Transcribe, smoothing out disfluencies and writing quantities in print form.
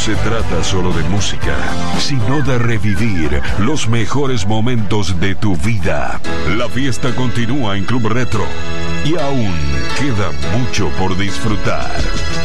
se trata solo de música, sino de revivir los mejores momentos de tu vida. La fiesta continúa en Club Retro y aún queda mucho por disfrutar.